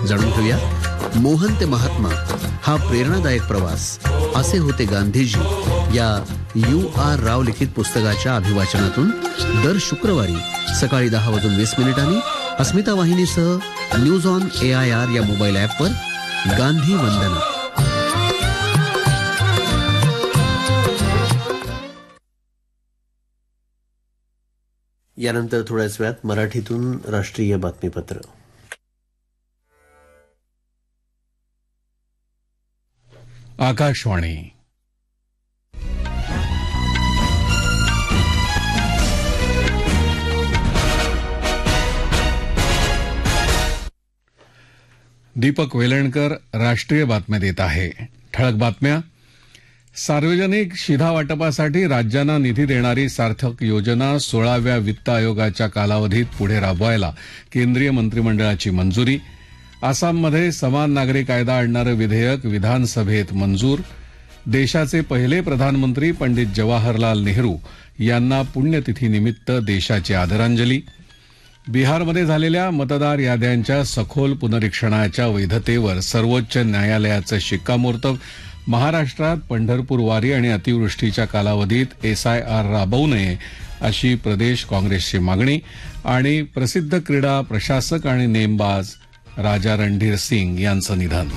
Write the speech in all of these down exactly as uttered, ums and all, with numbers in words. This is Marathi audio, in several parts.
जाणून घेऊया मोहन ते महात्मा हा प्रेरणादायक प्रवास, असे होते गांधीजी या यू आर राव लिखित पुस्तकाच्या अभिवाचनातून दर शुक्रवारी सकाळी दहा वाजून वीस मिनिटांनी अस्मिता वाहिनीसह news on A I R या मोबाईल ॲपवर गांधी वंदना. यानंतर थोड्याच वेळात मराठीतून राष्ट्रीय बातमीपत्र. आकाशवाणी. दीपक वेलणकर राष्ट्रीय बातम्या देत आहे. ठळक बातम्या. सार्वजनिक शिधावाटपासाठी राज्यांना निधी देणारी सार्थक योजना सोळाव्या वित्त आयोगाच्या कालावधीत पुढे राबवायला केंद्रीय मंत्रिमंडळाची मंजुरी. आसाममध्ये समान नागरी कायदा आणणारं विधेयक विधानसभेत मंजूर. देशाचे पहिले प्रधानमंत्री पंडित जवाहरलाल नेहरू यांना पुण्यतिथीनिमित्त देशाची आदरांजली. बिहारमध्ये झालेल्या मतदार याद्यांच्या सखोल पुनरीक्षणाच्या वैधतेवर सर्वोच्च न्यायालयाचं शिक्कामोर्तब. महाराष्ट्रात पंढरपूर वारी आणि अतिवृष्टीच्या कालावधीत एसआयआर राबवू नये अशी प्रदेश काँग्रेसची मागणी. आणि प्रसिद्ध क्रीडा प्रशासक आणि नेमबाज राजा रणधीर सिंग यांचं निधन.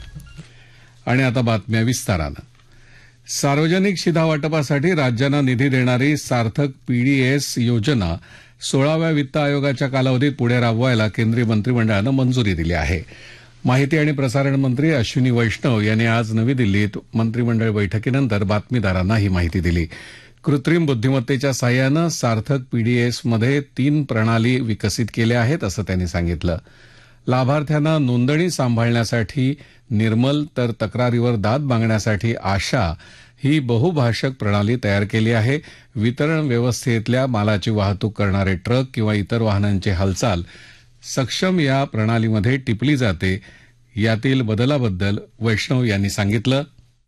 आणि आता बातम्या विस्तारानं. सार्वजनिक शिधावाटपासाठी राज्यांना निधी देणारी सार्थक पीडीएस योजना सोळाव्या वित्त आयोगाच्या कालावधीत पुढे राबवायला केंद्रीय मंत्रिमंडळानं मंजुरी दिली आहे. माहिती आणि प्रसारण मंत्री अश्विनी वैष्णव यांनी आज नवी दिल्लीत मंत्रिमंडळ बैठकीनंतर बातमीदारांना ही माहिती दिली. कृत्रिम बुद्धिमत्तेच्या साहाय्यानं सार्थक पीडीएसमध्ये तीन प्रणाली विकसित केल्या आहेत असं त्यांनी सांगितलं. लाभार्थ्यांना नोंदणी सांभाळण्यासाठी निर्मल तर तक्रारीवर दाद मागण्यासाठी आशा ही बहुभाषक प्रणाली तयार केली आहे. वितरण व्यवस्थेतल्या मालाची वाहतूक करणारे ट्रक किंवा इतर वाहनांची हालचाल सक्षम या प्रणालीमध्ये टिपली जाते. यातील बदलाबद्दल वैष्णव यांनी सांगितलं.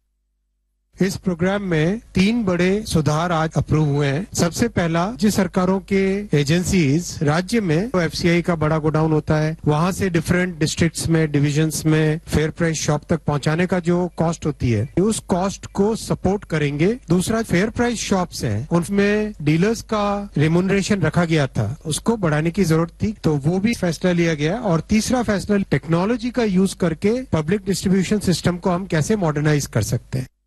इस प्रोग्राम में तीन बड़े सुधार आज अप्रूव हुए हैं. सबसे पहला, राज्य सरकारों के एजेंसीज राज्य में एफसीआई का बड़ा गोडाउन होता है, वहां से डिफरेंट डिस्ट्रिक्ट्स में डिविजन्स में फेयर प्राइस शॉप तक पहुंचाने का जो कॉस्ट होती है उस कॉस्ट को सपोर्ट करेंगे. दूसरा, फेयर प्राइस शॉप्स हैं उनमें डीलर्स का रेमुनरेशन रखा गया था, उसको बढ़ाने की जरूरत थी, तो वो भी फैसला लिया गया. और तीसरा फैसला, टेक्नोलॉजी का यूज करके पब्लिक डिस्ट्रीब्यूशन सिस्टम को हम कैसे मॉडर्नाइज कर सकते हैं.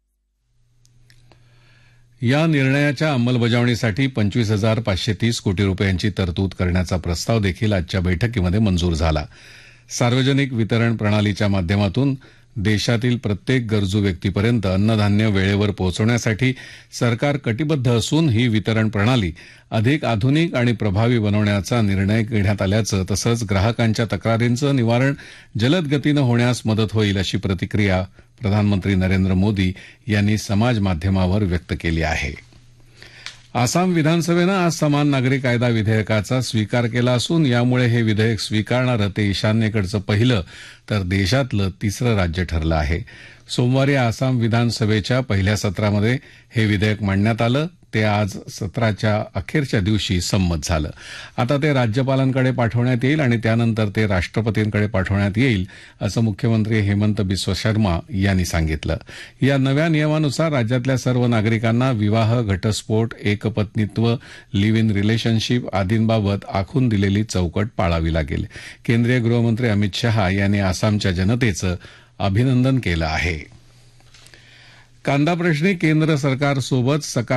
या निर्णयाच्या अंमलबजावणीसाठी पंचवीस हजार पाचशे तीस कोटी रुपयांची तरतूद करण्याचा प्रस्ताव देखील आजच्या बैठकीमध्ये मंजूर झाला. सार्वजनिक वितरण प्रणालीच्या माध्यमातून देशातील प्रत्येक गरजू व्यक्तीपर्यंत अन्नधान्य वेळेवर पोहोचवण्यासाठी सरकार कटिबद्ध असून ही वितरण प्रणाली अधिक आधुनिक आणि प्रभावी बनवण्याचा निर्णय घेण्यात आल्याचं, तसंच ग्राहकांच्या तक्रारींचं निवारण जलद गतीनं होण्यास मदत होईल अशी प्रतिक्रिया प्रधानमंत्री नरेंद्र मोदी यांनी समाज माध्यमावर व्यक्त केली आहे. आसाम विधानसभेनं आज समान नागरी कायदा विधेयकाचा स्वीकार केला असून यामुळे हे विधेयक स्वीकारणारं ते ईशान्येकडचं पहिलं तर देशातलं तिसरं राज्य ठरलं आहे. सोमवारी आसाम विधानसभेच्या पहिल्या सत्रामध्ये हे विधेयक मांडण्यात आलं. ते आज सत्राच्या अखेरच्या दिवशी संमत झालं. आता ते राज्यपालांकडे पाठवण्यात येईल आणि त्यानंतर ते राष्ट्रपतींकडे पाठवण्यात येईल असं मुख्यमंत्री हेमंत बिस्व शर्मा यांनी सांगितलं. या नव्या नियमानुसार राज्यातल्या सर्व नागरिकांना विवाह, घटस्फोट, एकपत्नीत्व, लिव्ह इन रिलेशनशिप आदींबाबत आखून दिलेली चौकट पाळावी लागेल. केंद्रीय गृहमंत्री अमित शहा यांनी आसामच्या जनतेचं अभिनंदन केलं आहे. कांदा प्रश्नी केंद्र सरकारसोबत सकारात्मक